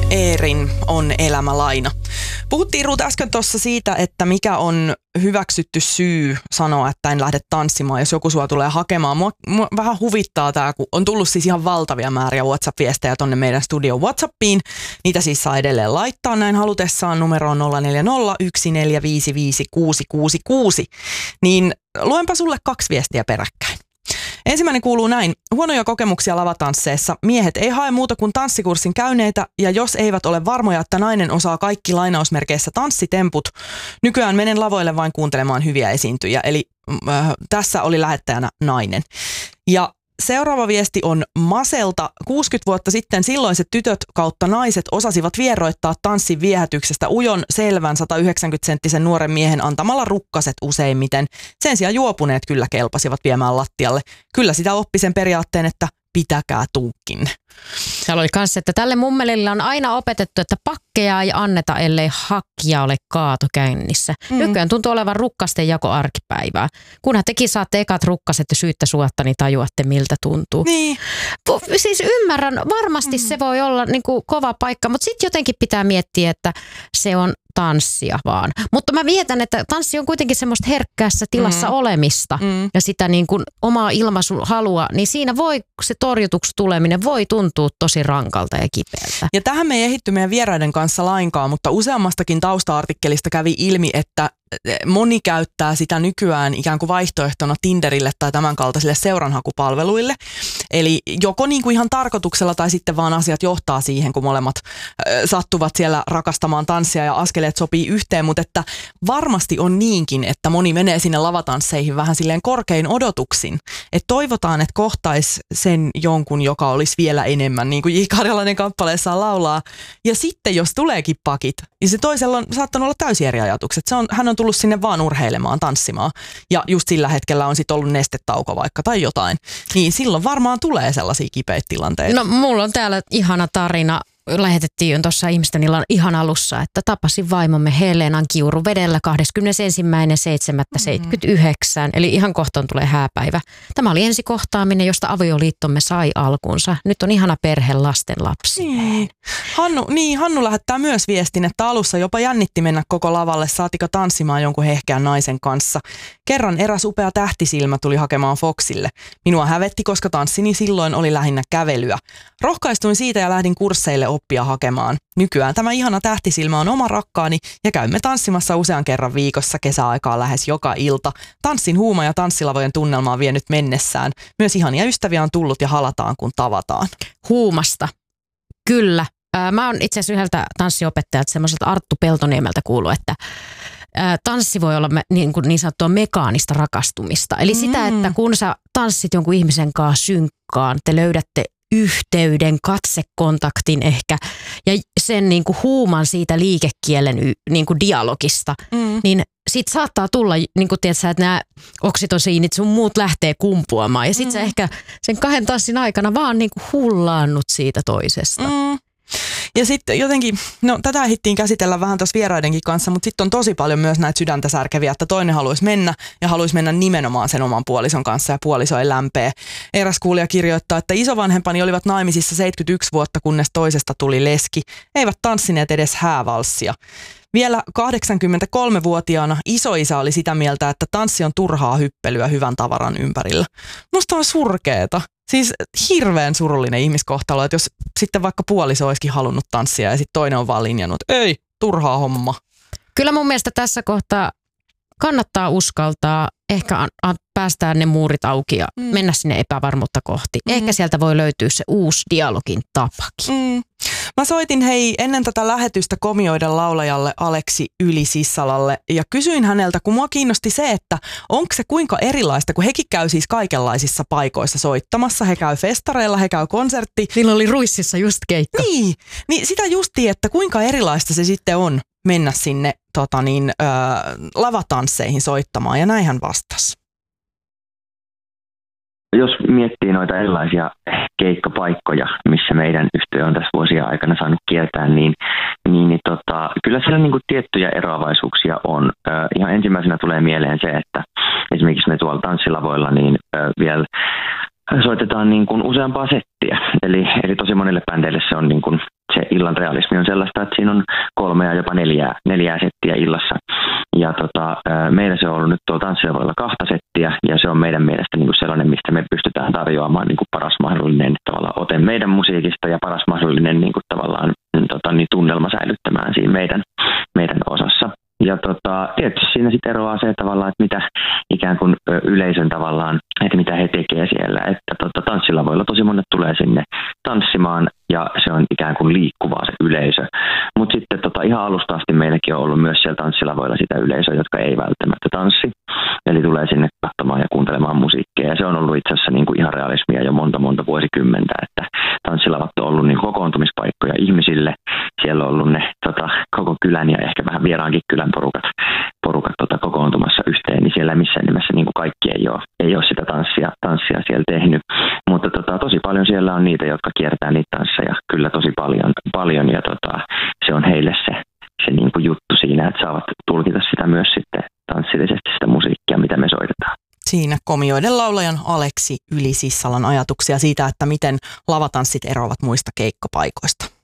Eerin On elämä laina. Puhuttiin Ruut äsken tuossa siitä, että mikä on hyväksytty syy sanoa, että en lähde tanssimaan, jos joku sua tulee hakemaan. Mua vähän huvittaa tämä, kun on tullut siis ihan valtavia määriä WhatsApp-viestejä tonne meidän studion WhatsAppiin. Niitä siis saa edelleen laittaa näin halutessaan numeroon 0401455666. Niin luenpa sulle 2 viestiä peräkkäin. Ensimmäinen kuuluu näin. Huonoja kokemuksia lavatansseissa. Miehet ei hae muuta kuin tanssikurssin käyneitä, ja jos eivät ole varmoja, että nainen osaa kaikki lainausmerkeissä tanssitemput, nykyään menen lavoille vain kuuntelemaan hyviä esiintyjiä. Eli tässä oli lähettäjänä nainen. Ja seuraava viesti on Maselta. 60 vuotta sitten silloiset tytöt kautta naiset osasivat vieroittaa tanssin viehätyksestä ujon, selvän 190-senttisen nuoren miehen antamalla rukkaset useimmiten. Sen sijaan juopuneet kyllä kelpasivat viemään lattialle. Kyllä sitä oppi sen periaatteen, että pitäkää tuukkinne. Täällä oli kanssa, että tälle mummelille on aina opetettu, että pakkeja ei anneta, ellei hakkia ole kaato käynnissä. Nykyään tuntuu olevan rukkasten jako arkipäivää. Kunhan tekin saatte ekat rukkaset ja syyttä suotta, niin tajuatte miltä tuntuu. Niin. Siis ymmärrän, varmasti se voi olla niin kuin kova paikka, mutta sitten jotenkin pitää miettiä, että se on tanssia vaan. Mutta mä vietän, että tanssi on kuitenkin semmoista herkkäässä tilassa olemista ja sitä niin kuin omaa ilmaisuhalua, niin siinä voi se torjutuksi tuleminen voi tuntua tosi rankalta ja kipeältä. Ja tähän me ei ehditty meidän vieraiden kanssa lainkaan, mutta useammastakin tausta-artikkelista kävi ilmi, että moni käyttää sitä nykyään ikään kuin vaihtoehtona Tinderille tai tämän kaltaisille seuranhakupalveluille. Eli joko niin kuin ihan tarkoituksella tai sitten vaan asiat johtaa siihen, kun molemmat sattuvat siellä rakastamaan tanssia ja askeleet sopii yhteen, mutta että varmasti on niinkin, että moni menee sinne lavatansseihin vähän silleen korkein odotuksin. Että toivotaan, että kohtaisi sen jonkun, joka olisi vielä enemmän, niin kuin J. Karjalainen kappaleessaan laulaa. Ja sitten jos tuleekin pakit, niin se toisella on saattanut olla täysin eri ajatukset. Hän on tullut sinne vaan urheilemaan, tanssimaan. Ja just sillä hetkellä on sitten ollut nestetauko vaikka tai jotain. Niin silloin varmaan tulee sellaisia kipeitä tilanteita. No mulla on täällä ihana tarina. Lähetettiin tuossa ihmisten illan ihan alussa, että tapasin vaimomme Helenan Kiuruvedellä 21.7.79. Eli ihan kohtaan tulee hääpäivä. Tämä oli ensikohtaaminen, josta avioliittomme sai alkunsa. Nyt on ihana perhe, lasten lapsi. Hannu lähettää myös viestin, että alussa jopa jännitti mennä koko lavalle, saatika tanssimaan jonkun hehkeän naisen kanssa. Kerran eräs upea tähtisilmä tuli hakemaan Foxille. Minua hävetti, koska tanssini silloin oli lähinnä kävelyä. Rohkaistuin siitä ja lähdin kursseille oppia hakemaan. Nykyään tämä ihana tähtisilmä on oma rakkaani ja käymme tanssimassa usean kerran viikossa kesäaikaa lähes joka ilta. Tanssin huuma ja tanssilavojen tunnelma on vienyt mennessään. Myös ihania ystäviä on tullut ja halataan kun tavataan. Huumasta. Kyllä. Mä oon itse asiassa yhdeltä tanssiopettajalta semmoiselta Arttu Peltoniemeltä kuullut, että tanssi voi olla niin sanottua mekaanista rakastumista. Eli sitä, että kun sä tanssit jonkun ihmisen kanssa synkkaan, te löydätte yhteyden, katsekontaktin ehkä ja sen niin kuin huuman siitä liikekielen niin kuin dialogista, niin siitä saattaa tulla, niin kuin tiedätkö, että nämä oksitosiinit sun muut lähtee kumpuamaan ja sit sä ehkä sen 2 tanssin aikana vaan niin kuin hullaannut siitä toisesta. Ja sitten jotenkin, no tätä ehdittiin käsitellä vähän tuossa vieraidenkin kanssa, mutta sitten on tosi paljon myös näitä sydäntä särkeviä, että toinen haluaisi mennä ja haluaisi mennä nimenomaan sen oman puolison kanssa ja puoliso ei lämpee. Eräs kuulija kirjoittaa, että isovanhempani olivat naimisissa 71 vuotta, kunnes toisesta tuli leski. Eivät tanssineet edes häävalssia. Vielä 83-vuotiaana isoisä oli sitä mieltä, että tanssi on turhaa hyppelyä hyvän tavaran ympärillä. Musta on surkeeta. Siis hirveän surullinen ihmiskohtalo, että jos sitten vaikka puoliso olisikin halunnut tanssia ja sitten toinen on vaan linjannut, että ei, turhaa homma. Kyllä mun mielestä tässä kohtaa kannattaa uskaltaa, ehkä päästään ne muurit auki ja mennä sinne epävarmuutta kohti. Ehkä sieltä voi löytyä se uusi dialogin tapakin. Mä soitin ennen tätä lähetystä komioiden laulajalle Aleksi Yli-Sissalalle ja kysyin häneltä, kun mua kiinnosti se, että onko se kuinka erilaista, kun hekin käy siis kaikenlaisissa paikoissa soittamassa. He käy festareilla, he käy konsertti. Niillä oli Ruississa just keikka. Niin sitä justiin, että kuinka erilaista se sitten on mennä sinne lavatansseihin soittamaan ja näin hän vastasi. Jos miettii noita erilaisia keikkapaikkoja, missä meidän yhtiö on tässä vuosien aikana saanut kiertää, niin kyllä siellä niin kuin tiettyjä eroavaisuuksia on. Ihan ensimmäisenä tulee mieleen se, että esimerkiksi me tuolla tanssilavoilla niin vielä soitetaan niin kuin useampaa settiä. Eli tosi monille bändeille se on niin kuin se illan realismi on sellaista, että siinä on 3 ja jopa 4 settiä illassa. Ja meillä se on ollut nyt tuolla Tanssilavoilla 2 settiä, ja se on meidän mielestä niin kuin sellainen, mistä me pystytään tarjoamaan niin kuin paras mahdollinen tavallaan ote meidän musiikista ja paras mahdollinen niin kuin tavallaan tunnelma säilyttämään siinä meidän osassa. Ja tietysti siinä sitten eroaa se tavallaan, että mitä ikään kuin yleisön tavallaan, että mitä he tekee siellä. Että tanssilavoilla tosi monet tulee sinne tanssimaan ja se on ikään kuin liikkuvaa se yleisö. Mutta sitten ihan alusta asti meilläkin on ollut myös siellä tanssilavoilla sitä yleisöä, jotka ei välttämättä tanssi. Eli tulee sinne katsomaan ja kuuntelemaan musiikkia. Ja se on ollut itse asiassa niin kuin ihan realismia jo monta vuosikymmentä, että tanssilavat on ollut niin kokoontumispaikkoja ihmisille. Siellä on ollut ne koko kylän ja ehkä vähän vieraankin kylän porukat kokoontumassa yhteen, niin siellä missään nimessä niin kuin kaikki ei ole sitä tanssia siellä tehnyt. Mutta tosi paljon siellä on niitä, jotka kiertää niitä tansseja kyllä tosi paljon ja se on heille se niin kuin juttu siinä, että saavat tulkita sitä myös sitten tanssillisesti sitä musiikkia, mitä me soitetaan. Siinä Komioiden laulajan Aleksi Yli-Sissalan ajatuksia siitä, että miten lavatanssit eroavat muista keikkapaikoista.